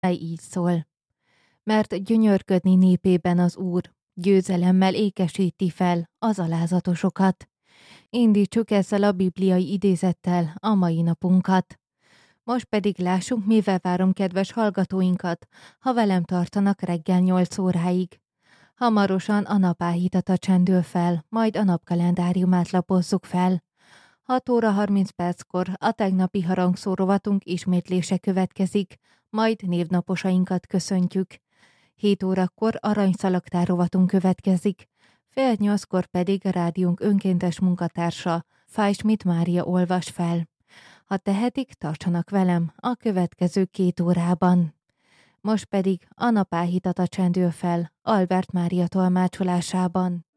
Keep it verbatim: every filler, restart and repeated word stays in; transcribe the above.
így szól. Mert gyönyörködni népében az Úr, győzelemmel ékesíti fel az alázatosokat. Indítsuk ezzel a bibliai idézettel a mai napunkat. Most pedig lássunk, mivel várom kedves hallgatóinkat, ha velem tartanak reggel nyolc óráig. Hamarosan a napáhítata csendül fel, majd a napkalendáriumát lapozzuk fel. hat óra harminc perckor a tegnapi harangszó rovatunk ismétlése következik, majd névnaposainkat köszöntjük. hét órakor aranyszalagtár rovatunk következik, fél nyolckor pedig a rádiónk önkéntes munkatársa, Fájsmit Mária olvas fel. Ha tehetik, tartsanak velem a következő két órában. Most pedig a napáhítata csendül fel Albert Mária tolmácsolásában.